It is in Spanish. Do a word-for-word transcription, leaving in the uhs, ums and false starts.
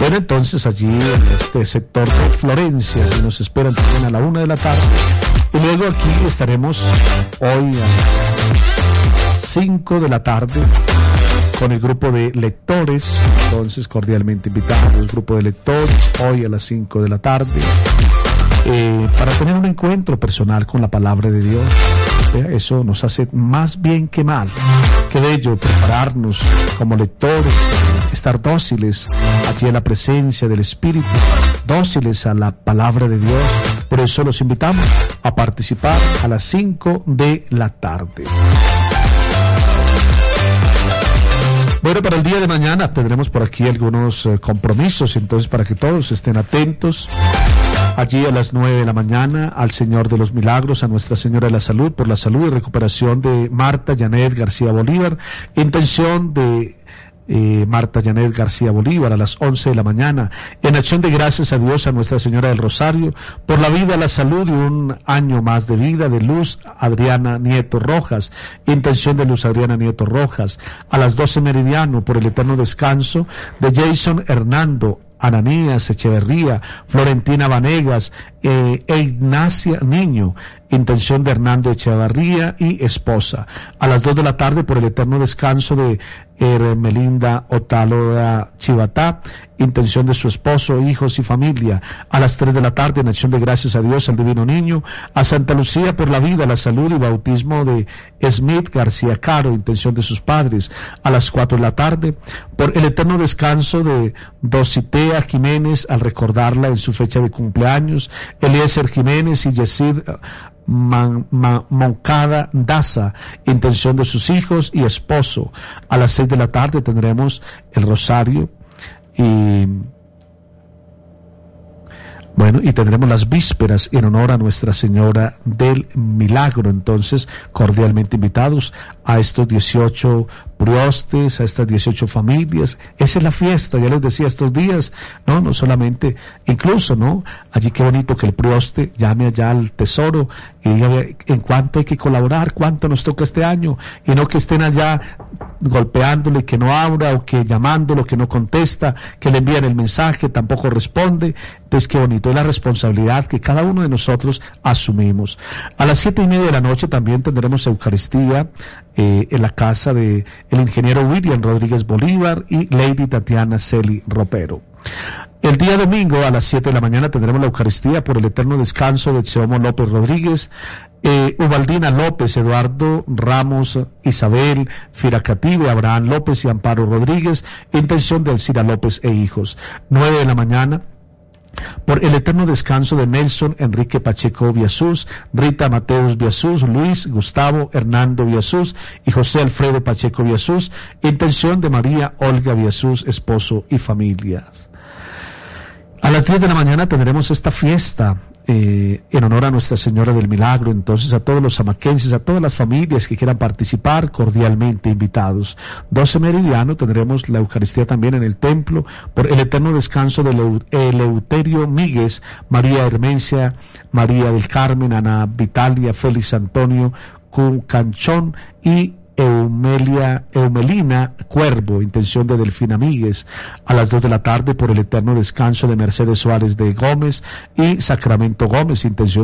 Bueno, entonces allí en este sector de Florencia nos esperan también a la una de la tarde. Y luego aquí estaremos hoy a las cinco de la tarde con el grupo de lectores. Entonces, cordialmente invitados, el grupo de lectores, hoy a las cinco de la tarde, eh, para tener un encuentro personal con la palabra de Dios. Eso nos hace más bien que mal. Que de ello, prepararnos como lectores, estar dóciles allí en la presencia del Espíritu, dóciles a la palabra de Dios. Por eso los invitamos a participar a las cinco de la tarde. Bueno, para el día de mañana tendremos por aquí algunos eh, compromisos, entonces para que todos estén atentos. Allí a las nueve de la mañana, al Señor de los Milagros, a Nuestra Señora de la Salud, por la salud y recuperación de Marta Janet García Bolívar. Intención de eh, Marta Janet García Bolívar a las once de la mañana. En acción de gracias a Dios, a Nuestra Señora del Rosario, por la vida, la salud y un año más de vida de Luz Adriana Nieto Rojas. Intención de Luz Adriana Nieto Rojas. A las doce meridiano, por el eterno descanso de Jason Hernando Ananías Echeverría, Florentina Vanegas eh, e Ignacia Niño. Intención de Hernando Echeverría y esposa. A las dos de la tarde, por el eterno descanso de Hermelinda Otálora Chivatá. Intención de su esposo, hijos y familia. A las tres de la tarde, en acción de gracias a Dios, al Divino Niño. A Santa Lucía por la vida, la salud y bautismo de Smith García Caro. Intención de sus padres. A las cuatro de la tarde, por el eterno descanso de Dositea Jiménez, al recordarla en su fecha de cumpleaños. Eliezer Jiménez y Yesid Man, Man, Moncada Daza. Intención de sus hijos y esposo. A las seis de la tarde tendremos el rosario y bueno, y tendremos las vísperas en honor a Nuestra Señora del Milagro. Entonces, cordialmente invitados a estos dieciocho priostes, a estas dieciocho familias. Esa es la fiesta, ya les decía, estos días, no, no solamente, incluso, ¿no? Allí qué bonito que el prioste llame allá al tesoro y diga en cuánto hay que colaborar, cuánto nos toca este año, y no que estén allá golpeándole, que no abra, o que llamándolo, que no contesta, que le envían el mensaje, tampoco responde. Entonces, qué bonito, es la responsabilidad que cada uno de nosotros asumimos. A las siete y media de la noche también tendremos Eucaristía eh, en la casa de el ingeniero William Rodríguez Bolívar y Lady Tatiana Celi Ropero. El día domingo a las siete de la mañana tendremos la Eucaristía por el eterno descanso de Cheomo López Rodríguez, eh, Ubaldina López, Eduardo Ramos, Isabel Firacative, Abraham López y Amparo Rodríguez. Intención de Elcira López e hijos. nueve de la mañana por el eterno descanso de Nelson Enrique Pacheco Viasús, Rita Mateus Viasús, Luis Gustavo Hernando Viasús y José Alfredo Pacheco Viasús. Intención de María Olga Viasús, esposo y familia. A las diez de la mañana tendremos esta fiesta eh, en honor a Nuestra Señora del Milagro. Entonces, a todos los amaquenses, a todas las familias que quieran participar, cordialmente invitados. doce meridiano tendremos la Eucaristía también en el templo por el eterno descanso de Eleuterio Míguez, María Hermencia, María del Carmen, Ana Vitalia, Félix Antonio Cuncanchón y Eumelia, Eumelina Cuervo. Intención de Delfina Míguez. A las dos de la tarde por el eterno descanso de Mercedes Suárez de Gómez y Sacramento Gómez. Intención